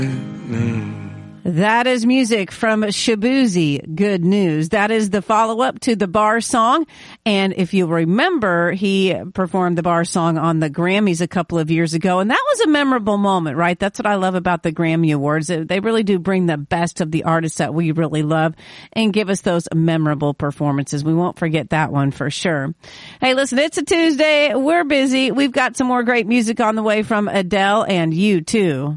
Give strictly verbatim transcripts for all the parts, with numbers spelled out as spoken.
That is music from Shaboozey, Good News. That is the follow-up to the Bar song. And if you remember, he performed the Bar song on the Grammys a couple of years ago. And that was a memorable moment, right? That's what I love about the Grammy Awards. They really do bring the best of the artists that we really love and give us those memorable performances. We won't forget that one for sure. Hey, listen, it's a Tuesday. We're busy. We've got some more great music on the way from Adele and you too.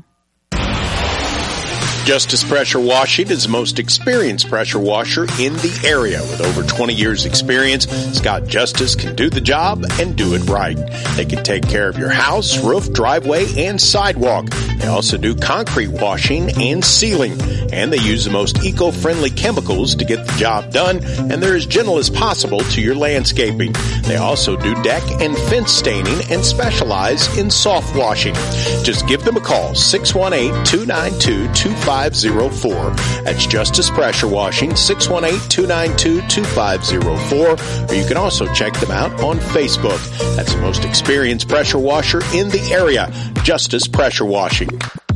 Justice Pressure Washing is the most experienced pressure washer in the area. With over twenty years experience, Scott Justice can do the job and do it right. They can take care of your house, roof, driveway, and sidewalk. They also do concrete washing and sealing. And they use the most eco-friendly chemicals to get the job done, and they're as gentle as possible to your landscaping. They also do deck and fence staining and specialize in soft washing. Just give them a call, six one eight, two nine two, two five zero four. That's Justice Pressure Washing, six one eight, two nine two, two five zero four. Or you can also check them out on Facebook. That's the most experienced pressure washer in the area, Justice Pressure Washing.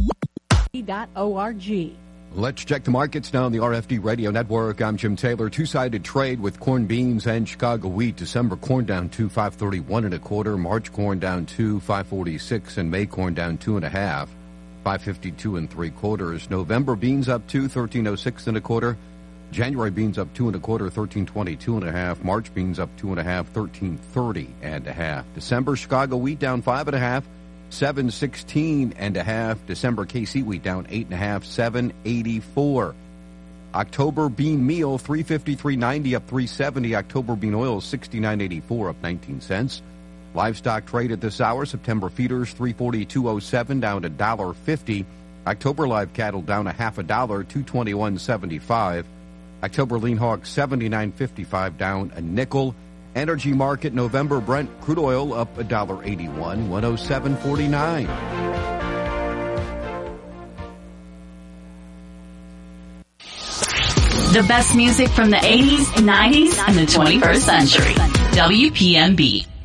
.org. Let's check the markets now on the R F D Radio Network. I'm Jim Taylor. Two-sided trade with corn, beans, and Chicago wheat. December corn down two five thirty one and a quarter. March corn down two five forty six, and May corn down two and a half, five fifty two and three quarters. November beans up two thirteen oh six and a quarter. January beans up two and a quarter, thirteen twenty two and a half. March beans up two and a half, thirteen thirty and a half. December Chicago wheat down five and a half. seven sixteen and a half. December K C wheat down eight and a half, seven eighty-four. October bean meal three fifty-three ninety up three seventy. October bean oil sixty-nine eighty-four up nineteen cents. Livestock trade at this hour. September feeders three forty-two oh seven down a dollar fifty. October live cattle down a half a dollar, two twenty-one seventy-five. October lean hog seventy-nine fifty-five down a nickel. Energy market, November Brent crude oil up one dollar eighty-one, one oh seven forty-nine. The best music from the eighties, nineties, and the twenty-first century. W P M B.